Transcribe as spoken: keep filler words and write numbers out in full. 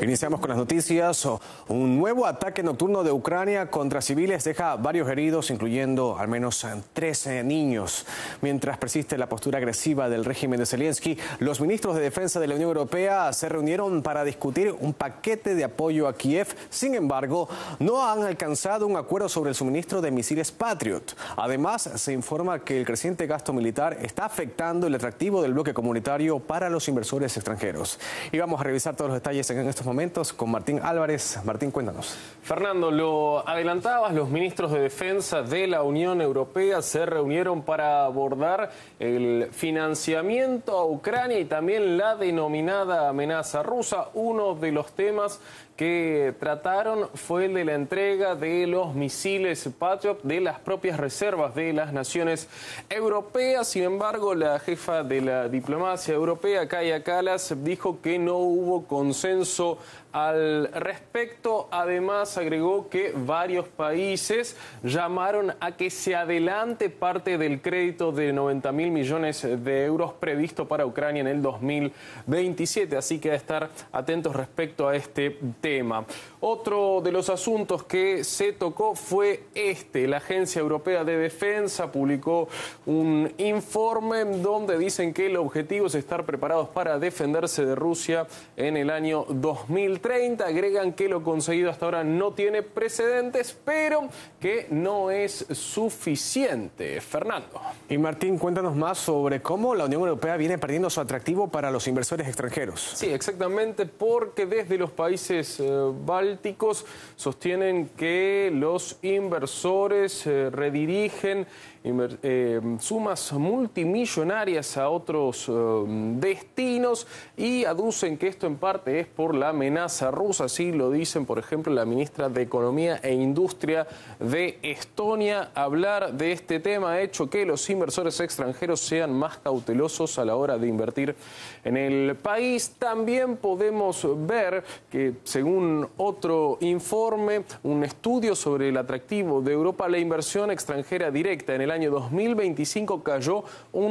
Iniciamos con las noticias. Un nuevo ataque nocturno de Ucrania contra civiles deja varios heridos, incluyendo al menos trece niños. Mientras persiste la postura agresiva del régimen de Zelensky, los ministros de Defensa de la Unión Europea se reunieron para discutir un paquete de apoyo a Kiev. Sin embargo, no han alcanzado un acuerdo sobre el suministro de misiles Patriot. Además, se informa que el creciente gasto militar está afectando el atractivo del bloque comunitario para los inversores extranjeros. Y vamos a revisar todos los detalles en estos momentos con Martín Álvarez. Martín, cuéntanos. Fernando, lo adelantabas, los ministros de Defensa de la Unión Europea se reunieron para abordar el financiamiento a Ucrania y también la denominada amenaza rusa. Uno de los temas que trataron fue el de la entrega de los misiles Patriot de las propias reservas de las naciones europeas. Sin embargo, la jefa de la diplomacia europea, Kaja Kallas, dijo que no hubo consenso al respecto. Además, agregó que varios países llamaron a que se adelante parte del crédito de noventa mil millones de euros previsto para Ucrania en el dos mil veintisiete. Así que a estar atentos respecto a este tema. Otro de los asuntos que se tocó fue este. La Agencia Europea de Defensa publicó un informe donde dicen que el objetivo es estar preparados para defenderse de Rusia en el año dos mil treinta. Agregan que lo conseguido hasta ahora no tiene precedentes, pero que no es suficiente. Fernando. Y Martín, cuéntanos más sobre cómo la Unión Europea viene perdiendo su atractivo para los inversores extranjeros. Sí, exactamente, porque desde los países eh, bálticos sostienen que los inversores eh, redirigen inver eh, sumas multimillonarias a otros eh, destinos y aducen que esto en parte es por la amenaza rusa. Así lo dicen, por ejemplo, la ministra de Economía e Industria de Estonia. Hablar de este tema ha hecho que los inversores extranjeros sean más cautelosos a la hora de invertir en el país. También podemos ver que, según otro informe, un estudio sobre el atractivo de Europa, la inversión extranjera directa en el año dos mil veinticinco cayó un